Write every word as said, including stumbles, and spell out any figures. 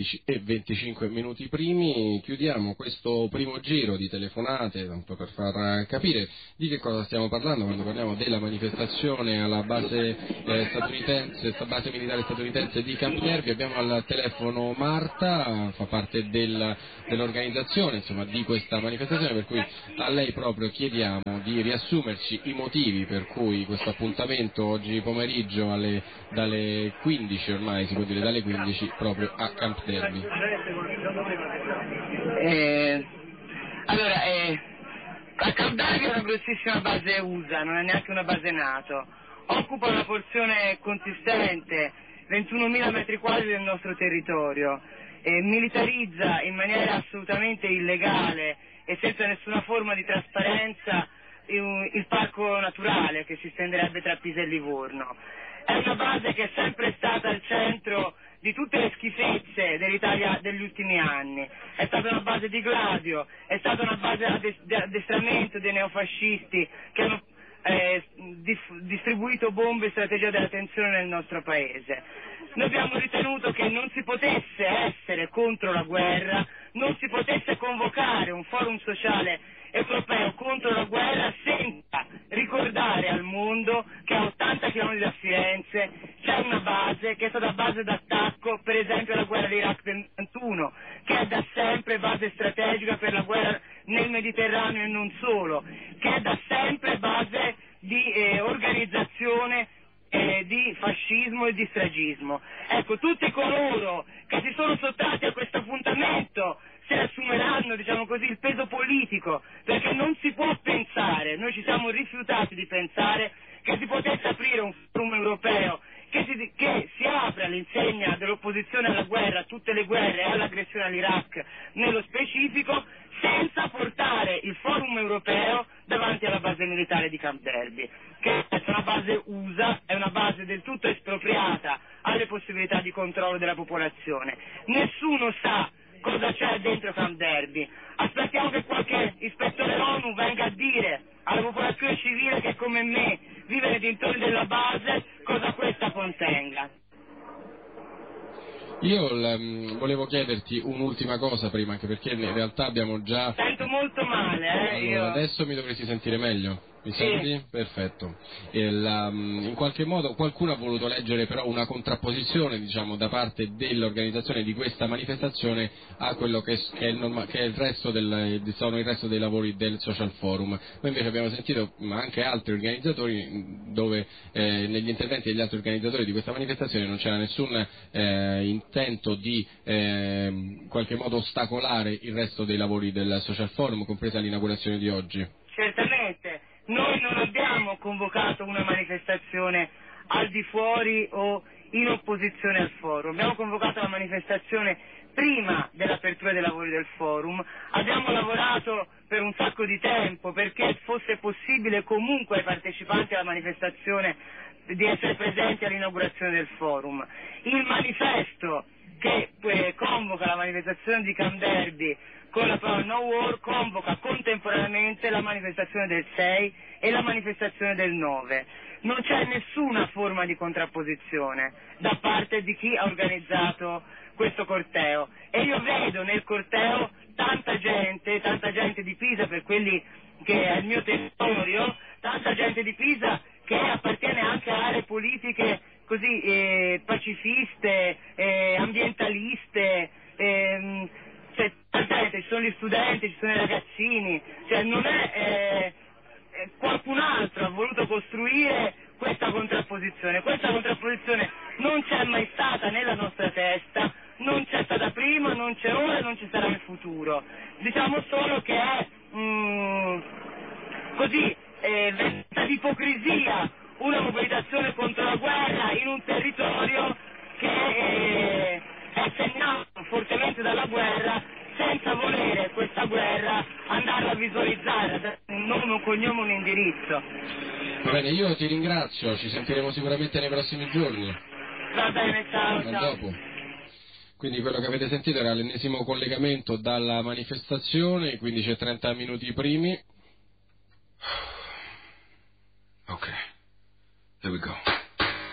quindici e venticinque minuti primi. Chiudiamo questo primo giro di telefonate, tanto per far capire di che cosa stiamo parlando quando parliamo della manifestazione alla base eh, statunitense, base militare statunitense di Camp Nervi. Abbiamo al telefono Marta, fa parte del, dell'organizzazione insomma, di questa manifestazione, per cui a lei proprio chiediamo di riassumerci i motivi per cui questo appuntamento oggi pomeriggio alle, dalle quindici, ormai si può dire dalle quindici, proprio a Camp Nervi. Eh, allora, eh, a Camp Nervi è una grossissima base U S A, non è neanche una base NATO, occupa una porzione consistente, ventunomila metri quadri del nostro territorio, eh, militarizza in maniera assolutamente illegale e senza nessuna forma di trasparenza il, il parco naturale che si stenderebbe tra Pisa e Livorno. È una base che è sempre stata al centro di tutte le schifezze dell'Italia degli ultimi anni. È stata una base di Gladio, è stata una base di addestramento dei neofascisti che hanno eh, dif- distribuito bombe e strategia della tensione nel nostro paese. Noi abbiamo ritenuto che non si potesse essere contro la guerra, non si potesse convocare un forum sociale europeo contro la guerra senza ricordare al mondo che a ottanta chilometri da Firenze c'è una base che è stata base d'attacco per esempio alla guerra d'Iraq del novantuno, che è da sempre base strategica per la guerra nel Mediterraneo e non solo, che è da sempre base di eh, organizzazione eh, di fascismo e di stragismo. Ecco, tutti coloro che si sono sottratti a questo appuntamento se assumeranno, diciamo così, il peso politico, perché non si può pensare, noi ci siamo rifiutati di pensare che si potesse aprire un forum europeo che si, che si apre all'insegna dell'opposizione alla guerra, a tutte le guerre e all'aggressione all'Iraq nello specifico, senza portare il forum europeo davanti alla base militare di Camp Nervi, che è una base U S A, è una base del tutto espropriata alle possibilità di controllo della popolazione. Nessuno sa cosa c'è dentro Camp Nervi. Aspettiamo che qualche ispettore ONU venga a dire alla popolazione civile che come me vive nei dintorni della base cosa questa contenga. Io l, volevo chiederti un'ultima cosa prima, anche perché in realtà abbiamo già... Sento molto male, eh? Allora, io... adesso mi dovresti sentire meglio. Mi sì. senti? Perfetto. E la, in qualche modo qualcuno ha voluto leggere però una contrapposizione, diciamo, da parte dell'organizzazione di questa manifestazione a quello che, che, è, il norma, che è il resto del, sono il resto dei lavori del Social Forum. Noi invece abbiamo sentito ma anche altri organizzatori dove eh, negli interventi degli altri organizzatori di questa manifestazione non c'era nessun eh, intento di eh, in qualche modo ostacolare il resto dei lavori del Social Forum, compresa l'inaugurazione di oggi. Certamente. Noi non abbiamo convocato una manifestazione al di fuori o in opposizione al forum, abbiamo convocato la manifestazione prima dell'apertura dei lavori del forum, abbiamo lavorato per un sacco di tempo perché fosse possibile comunque ai partecipanti alla manifestazione di essere presenti all'inaugurazione del forum. Il manifesto che eh, convoca la manifestazione di Camp Nervi con la parola No War convoca contemporaneamente la manifestazione del sei e la manifestazione del nove. Non c'è nessuna forma di contrapposizione da parte di chi ha organizzato questo corteo e io vedo nel corteo tanta gente, tanta gente di Pisa per quelli che è il mio territorio, tanta gente di Pisa che appartiene anche a aree politiche così eh, pacifiste, eh, ambientaliste, ehm, cioè, ci sono gli studenti, ci sono i ragazzini, cioè non è eh, eh, qualcun altro ha voluto costruire questa contrapposizione, questa contrapposizione non c'è mai stata nella nostra testa, non c'è stata prima, non c'è ora e non ci sarà in futuro, diciamo solo che è mm, così eh, vesta di ipocrisia una mobilitazione contro la guerra in un territorio che eh, è segnato fortemente dalla guerra senza volere questa guerra andarla a visualizzare, un nome, un cognome, un indirizzo. Va bene, io ti ringrazio, ci sentiremo sicuramente nei prossimi giorni. Va bene, ciao, A ciao. dopo. Quindi quello che avete sentito era l'ennesimo collegamento dalla manifestazione, quindici e trenta minuti primi. Ok, here we go.